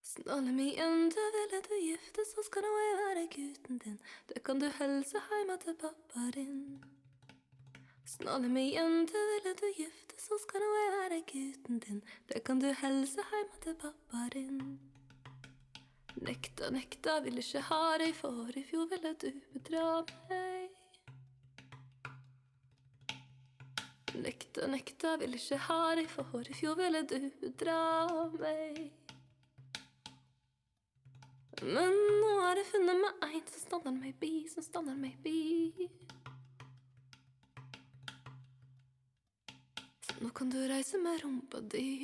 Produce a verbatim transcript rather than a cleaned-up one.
Snalle meg igjen, du ville du gifte, så skal nå jeg være gutten din. Det kan du helse heima til pappa din. Snalle meg igjen, du ville du gifte, så skal nå jeg være gutten din. Det kan du helse heima til pappa din. Nekta, nekta, vil ikke ha deg, for i fjor ville du bedra meg. Nekta, nekta, vil ikke ha deg, for i fjor ville du bedra meg. Men nå har jeg funnet meg en som stander meg bi, som stander meg bi. Så nå kan du reise med rumpa di.